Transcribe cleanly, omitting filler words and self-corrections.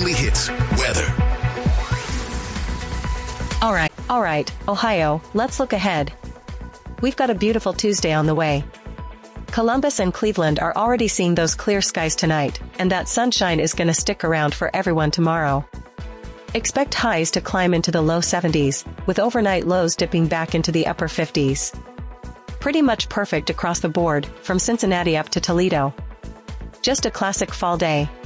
Weekly Hits weather. All right, Ohio, let's look ahead. We've got a beautiful Tuesday on the way. Columbus and Cleveland are already seeing those clear skies tonight, and that sunshine is going to stick around for everyone tomorrow. Expect highs to climb into the low 70s, with overnight lows dipping back into the upper 50s. Pretty much perfect across the board, from Cincinnati up to Toledo. Just a classic fall day.